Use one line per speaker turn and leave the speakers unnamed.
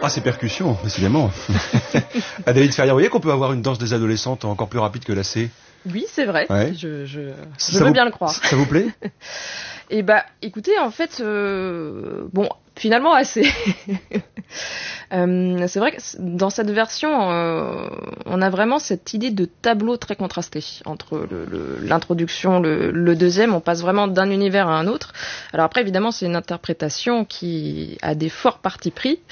Ah, ces percussions, décidément. Adélaïde Ferrière, vous voyez qu'on peut avoir une danse des adolescentes encore plus rapide que la C?
Oui, c'est vrai.
Ouais.
Je veux bien le croire.
Ça vous plaît?
Et écoutez, en fait, finalement assez. C'est vrai que dans cette version, on a vraiment cette idée de tableau très contrasté entre l'introduction, le deuxième. On passe vraiment d'un univers à un autre. Alors après, évidemment, c'est une interprétation qui a des forts partis pris.